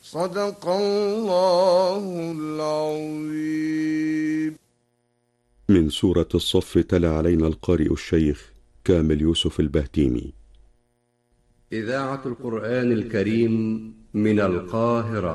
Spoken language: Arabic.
صدق الله العظيم. من سورة الصف تلا علينا القارئ الشيخ كامل يوسف البهتيمي. إذاعة القرآن الكريم من القاهرة.